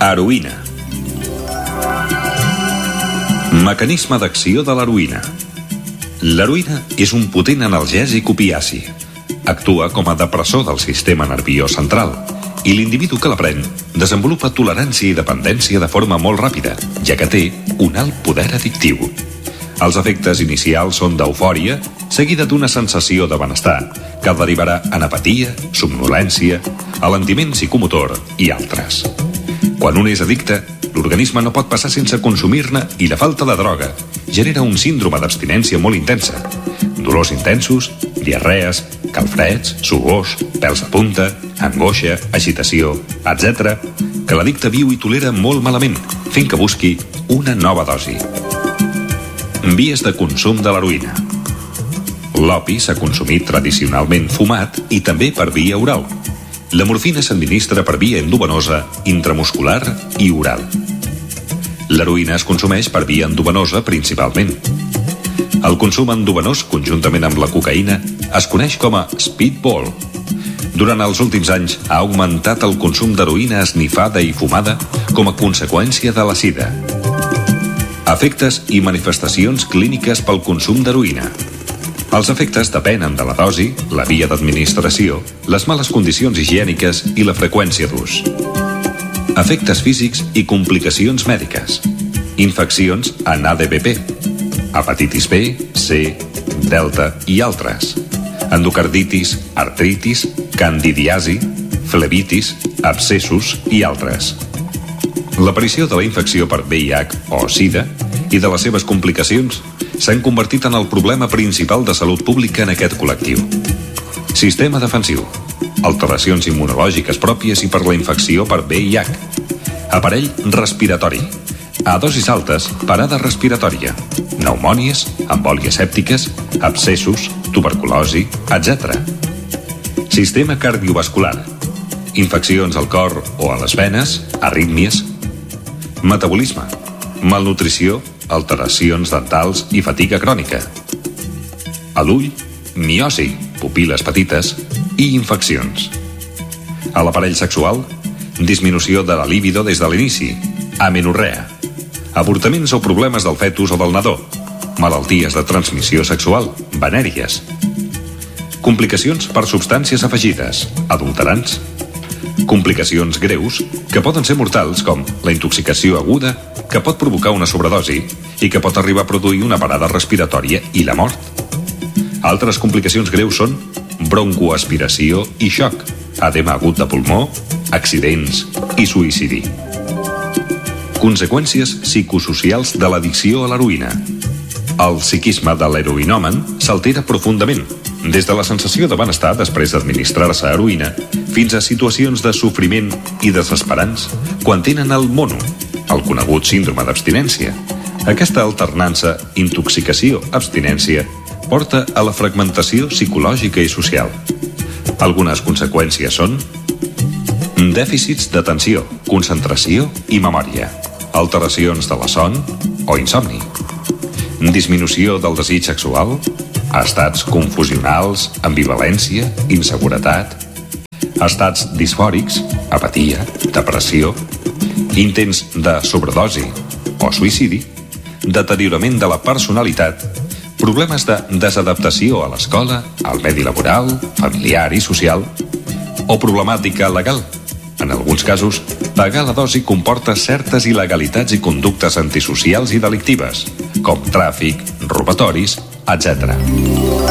Heroïna. Mecanisme d'acció de l'heroïna. L'heroïna és un potent analgèsic opiaci. Actua com a depressor del sistema nerviós central i l'individu que la pren desenvolupa tolerància i dependència de forma molt ràpida, ja que té un alt poder addictiu. Els efectes inicials són d'eufòria, seguida d'una sensació de benestar, que derivarà en apatia, somnolència, alentiment psicomotor i altres. Quan un és addicte, l'organisme no pot passar sense consumir-ne i la falta de droga genera un síndrome d'abstinència molt intensa. Dolors intensos, diarrees, calfreds, suors, pèls de punta, angoixa, agitació, etc., que l'addicte viu i tolera molt malament, fent que busqui una nova dosi. Vies de consum de l'heroïna. L'opi s'ha consumit tradicionalment fumat i també per via oral. La morfina s'administra per via endovenosa, intramuscular i oral. L'heroïna es consumeix per via endovenosa principalment. El consum endovenós, conjuntament amb la cocaïna, es coneix com a speedball. Durant els últims anys ha augmentat el consum d'heroïna esnifada i fumada com a conseqüència de la sida. Efectes i manifestacions clíniques pel consum d'heroïna. Els efectes depenen de la dosi, la via d'administració, les males condicions higièniques i la freqüència d'ús. Efectes físics i complicacions mèdiques. Infeccions en ADVP, hepatitis B, C, delta i altres. Endocarditis, artritis, candidiasi, flebitis, abscessos i altres. L'aparició de la infecció per VIH o SIDA i de les seves complicacions s'han convertit en el problema principal de salut pública en aquest col·lectiu. Sistema defensiu. Alteracions immunològiques pròpies i per la infecció per VIH. Aparell respiratori. A dosis altes, parada respiratòria. Pneumònies, embòlies sèptiques, abscessos, tuberculosi, etc. Sistema cardiovascular. Infeccions al cor o a les venes, arrítmies. Metabolisme. Malnutrició, alteracions dentals i fatiga crònica. A l'ull, miosi, pupil·les petites i infeccions. A l'aparell sexual, disminució de la libido des de l'inici, amenorrea, avortaments o problemes del fetus o del nadó, malalties de transmissió sexual, venèries, complicacions per substàncies afegides, adulterants, complicacions greus que poden ser mortals com la intoxicació aguda que pot provocar una sobredosi i que pot arribar a produir una parada respiratòria i la mort. Altres complicacions greus són broncoaspiració i xoc, edema agut de pulmó, accidents i suïcidi. Conseqüències psicosocials de l'addicció a l'heroïna. El psiquisme de l'heroïnomen s'altera profundament, des de la sensació de benestar després d'administrar-se heroïna fins a situacions de sofriment i desesperants quan tenen el mono, el conegut síndrome d'abstinència. Aquesta alternança intoxicació-abstinència porta a la fragmentació psicològica i social. Algunes conseqüències són dèficits d'atenció, concentració i memòria, alteracions de la son o insomni, disminució del desig sexual, estats confusionals, ambivalència, inseguretat, estats disfòrics, apatia, depressió, intents de sobredosi o suïcidi, deteriorament de la personalitat, problemes de desadaptació a l'escola, al medi laboral, familiar i social, o problemàtica legal. En alguns casos, pagar la dosi comporta certes il·legalitats i conductes antisocials i delictives, com tràfic, robatoris, etc.